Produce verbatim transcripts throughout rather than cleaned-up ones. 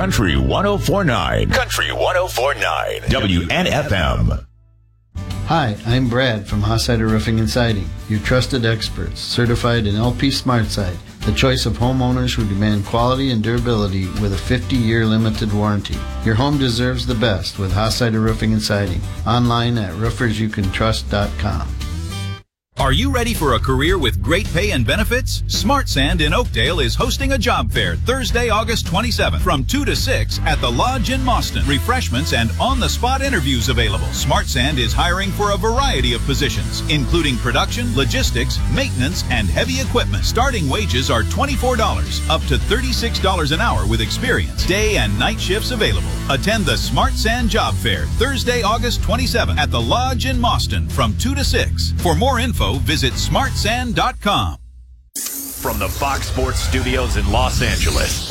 Country one oh four point nine. Country one oh four point nine. W N F M. Hi, I'm Brad from Hossider Roofing and Siding, your trusted experts, certified in L P SmartSide, the choice of homeowners who demand quality and durability with a fifty-year limited warranty. Your home deserves the best with Hossider Roofing and Siding. Online at roofers you can trust dot com. Are you ready for a career with great pay and benefits? Smart Sand in Oakdale is hosting a job fair Thursday, August twenty-seventh from two to six at the Lodge in Mauston. Refreshments and on-the-spot interviews available. Smart Sand is hiring for a variety of positions, including production, logistics, maintenance, and heavy equipment. Starting wages are twenty-four dollars, up to thirty-six dollars an hour with experience. Day and night shifts available. Attend the Smart Sand Job Fair Thursday, August twenty-seventh at the Lodge in Mauston from two to six. For more info, visit smart sand dot com. From the Fox Sports Studios in Los Angeles,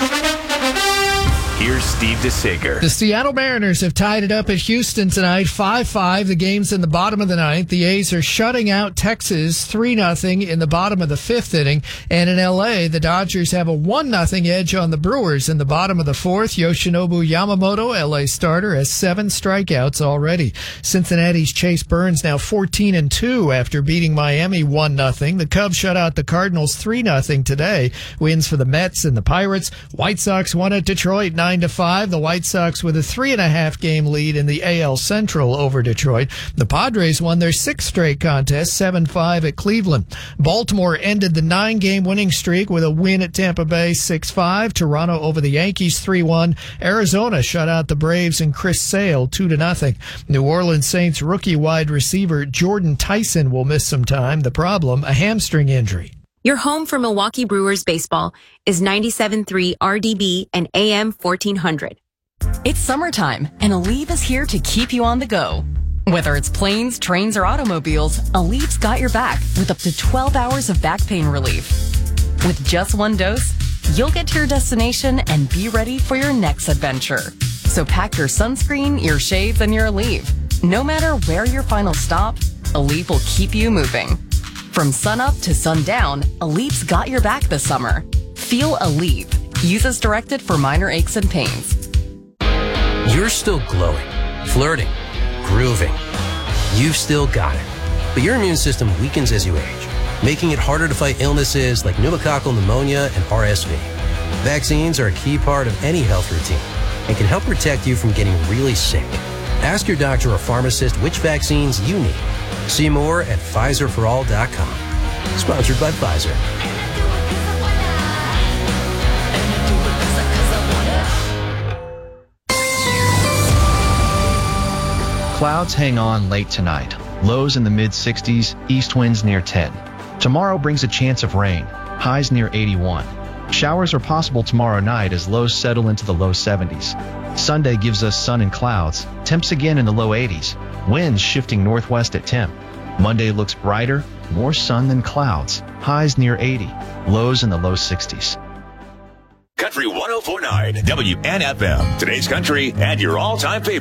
here's Steve DeSager. The Seattle Mariners have tied it up at Houston tonight, five five. The game's in the bottom of the ninth. The A's are shutting out Texas three nothing in the bottom of the fifth inning. And in L A, the Dodgers have a one nothing edge on the Brewers in the bottom of the fourth. Yoshinobu Yamamoto, L A starter, has seven strikeouts already. Cincinnati's Chase Burns now fourteen and two after beating Miami one nothing. The Cubs shut out the Cardinals three nothing today. Wins for the Mets and the Pirates. White Sox won at Detroit nine to five. The White Sox with a three and a half game lead in the A L Central over Detroit. The Padres won their sixth straight contest, seven five at Cleveland. Baltimore ended the nine game winning streak with a win at Tampa Bay, six five. Toronto over the Yankees, three one. Arizona shut out the Braves and Chris Sale, two to nothing. New Orleans Saints rookie wide receiver Jordan Tyson will miss some time. The problem, a hamstring injury. Your home for Milwaukee Brewers baseball is ninety-seven point three R D B and A M fourteen hundred. It's summertime, and Aleve is here to keep you on the go. Whether it's planes, trains, or automobiles, Aleve's got your back with up to twelve hours of back pain relief. With just one dose, you'll get to your destination and be ready for your next adventure. So pack your sunscreen, your shades, and your Aleve. No matter where your final stop, Aleve will keep you moving. From sunup to sundown, Aleve's got your back this summer. Feel Aleve. Use as directed for minor aches and pains. You're still glowing, flirting, grooving. You've still got it. But your immune system weakens as you age, making it harder to fight illnesses like pneumococcal pneumonia and R S V. Vaccines are a key part of any health routine and can help protect you from getting really sick. Ask your doctor or pharmacist which vaccines you need. See more at Pfizer for all dot com. Sponsored by Pfizer. Clouds hang on late tonight. Lows in the mid sixties, east winds near ten. Tomorrow brings a chance of rain. Highs near eighty-one. Showers are possible tomorrow night as lows settle into the low seventies. Sunday gives us sun and clouds. Temps again in the low eighties. Winds shifting northwest at ten. Monday looks brighter, more sun than clouds. Highs near eighty. Lows in the low sixties. Country one oh four point nine W N F M. Today's country and your all-time favorite.